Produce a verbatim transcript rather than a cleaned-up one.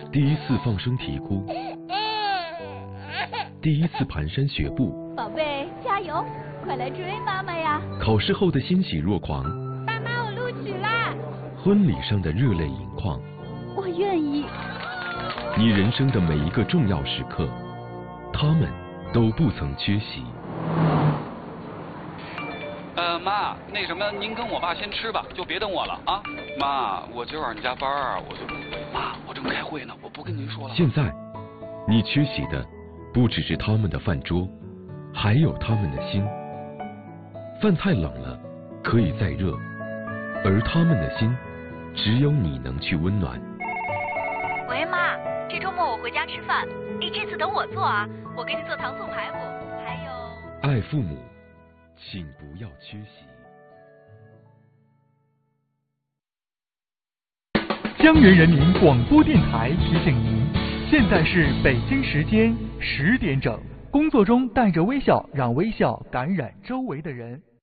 第一次放声啼哭，第一次蹒跚学步。 宝贝，加油，快来追妈妈呀！ 考试后的欣喜若狂， 爸妈，我录取啦！ 婚礼上的热泪盈眶， 我愿意。 你人生的每一个重要时刻，他们都不曾缺席。 呃，妈，那什么，您跟我爸先吃吧，就别等我了啊。妈，我今晚上加班啊，我就不回。妈，我正开会呢，我不跟您说了。 现在，你缺席的不只是他们的饭桌，还有他们的心。饭太冷了，可以再热，而他们的心，只有你能去温暖。 喂，妈，这周末我回家吃饭，你这次等我做啊，我给你做糖醋排骨，还有…… 爱父母，请不要缺席。 江源人民广播电台提醒您，现在是北京时间十点整。工作中带着微笑，让微笑感染周围的人。